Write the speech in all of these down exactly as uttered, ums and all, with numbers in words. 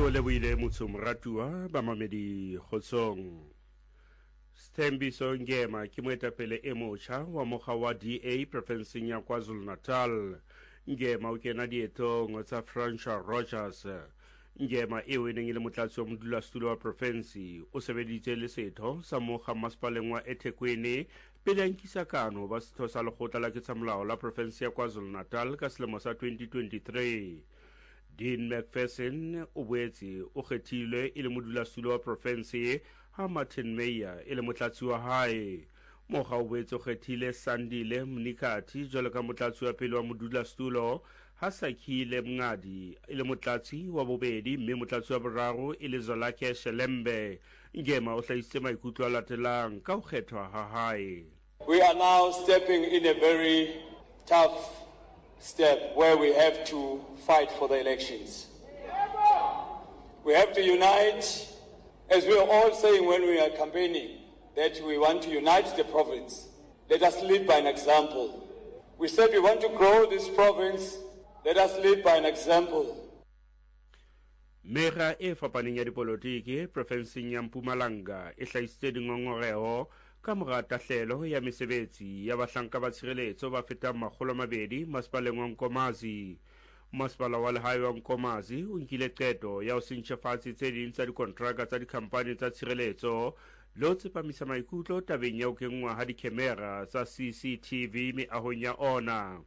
o lebohile motho moratuwa ba mamedi kgotsong. Sthembiso Ngema ke moetapele e motjha wa mokga wa D A profenseng ya KwaZulu-Natal. Ngema o kena dietong tsa Francia Rogers. Ngema eo e neng e le motlatsi wa modulasetulo wa profensi o sebeditse le setho sa mokga masepaleng wa eThekwini pele a nkisa kano ba setho sa lekgotla la ketsamolao la profensi ya KwaZulu-Natal ka selemo sa twenty twenty-three. Dean McPherson o boetse o kgethilwe e le modulasetulo wa profensi ha Martin Meyer e le motlatsi wa hae. Mokga o boetse o kgethile Sandile Mnikati jwalo ka motlatsi wa pele wa modulasetulo ha Sakhile Mngadi e le motlatsi wa bobedi mme motlatsi wa boraro e le Zolake Shelembe. Ngema o hlahisitse maikutlo a latelang ka ho kgethwa ha hae. We are now stepping in a very tough step where we have to fight for the elections. We have to unite, as we are all saying when we are campaigning, that we want to unite the province. Let us lead by an example. We said we want to grow this province. Let us lead by an example. Mera e fapaneng ya dipolotiki profenseng ya Mpumalanga e hlahisitse dingongoreho ka mora tahlelo ya mesebetsi ya bahlanka ba tshireletso ba fetang makgolo a mabedi masepaleng wa Nkomazi. Masepala wa lehae wa Nkomazi o nkile qeto ya ho sentjhafatse tse ding tsa dikontraka tsa dikhampani tsa tshireletso le ho tsepamisa maikutlo tabeng ya ho kenngwa ha dikhemera tsa C C T V meahong ya ona.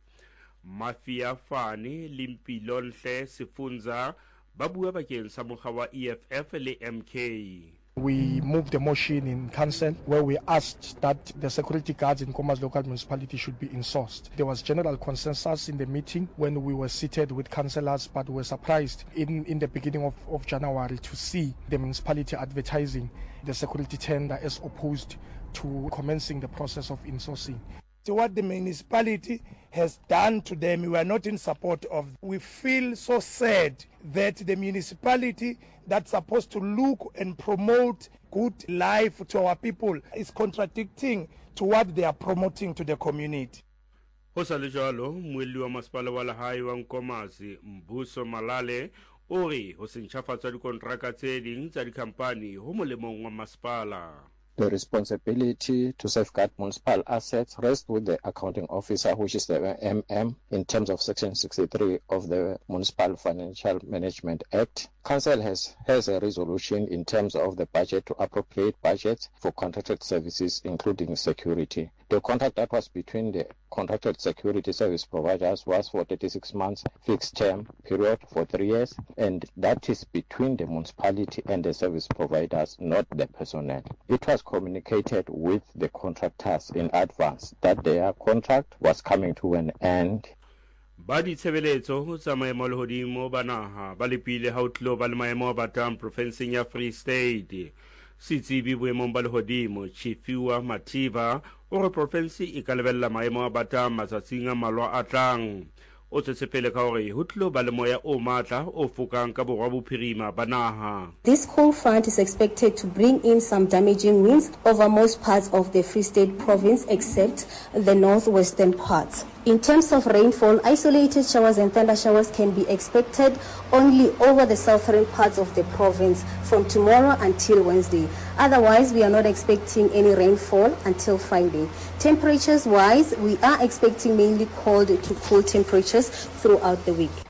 Mafia Fane le Mpilonhle Sifunza ba bua bakeng sa mokga wa E F F le M K. We moved a motion in council where we asked that the security guards in Nkomazi local municipality should be insourced. There was general consensus in the meeting when we were seated with councillors, but we were surprised in, in the beginning of, of January to see the municipality advertising the security tender as opposed to commencing the process of insourcing. To what the municipality has done to them, we are not in support of. We feel so sad that the municipality that's supposed to look and promote good life to our people is contradicting to what they are promoting to the community. Ho sa le jwalo, moelli wa masepala wa lehae wa Nkomazi Mbuso Malale o re ho sentjhafatsa dikontraka tse ding tsa dikhampani ho molemong wa masepala. The responsibility to safeguard municipal assets rests with the accounting officer, which is the M M, in terms of Section sixty-three of the Municipal Financial Management Act. Council has, has a resolution in terms of the budget to appropriate budgets for contracted services, including security. The contract that was between the contracted security service providers was for thirty-six months fixed term period for three years, and that is between the municipality and the service providers, not the personnel. It was communicated with the contractors in advance that their contract was coming to an end. Ba ditshebeletso tsa maemo a lehodimo ba naha ba lepile ha o tlo ba le maemo a batang profenseng ya Free State. Setsebi boemong ba lehodimo Chifiwa Mativa o re profensi e ka lebella maemo a batang matsatsing a malwa a tlang. O tsetsepele ka hore ho tlo ba le moya o matla o fokang ka borwa bophirima ba naha. This cold front is expected to bring in some damaging winds over most parts of the Free State province except the northwestern parts. In terms of rainfall, isolated showers and thunder showers can be expected only over the southern parts of the province from tomorrow until Wednesday. Otherwise, we are not expecting any rainfall until Friday. Temperatures-wise, we are expecting mainly cold to cool temperatures throughout the week.